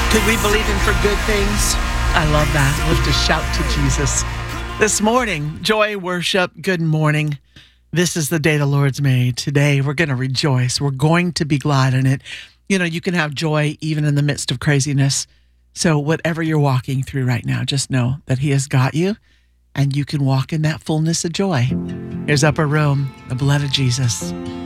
Could we believe him for good things? I love that. Lift a shout to Jesus. This morning, joy, worship, good morning. This is the day the Lord's made. Today, we're going to rejoice. We're going to be glad in it. You know, you can have joy even in the midst of craziness. So whatever you're walking through right now, just know that he has got you and you can walk in that fullness of joy. Here's Upper Room, the blood of Jesus.